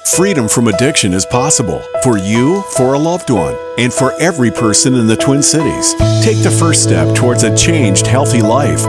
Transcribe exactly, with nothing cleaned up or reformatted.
Freedom from addiction is possible for you, for a loved one, and for every person in the Twin Cities. Take the first step towards a changed, healthy life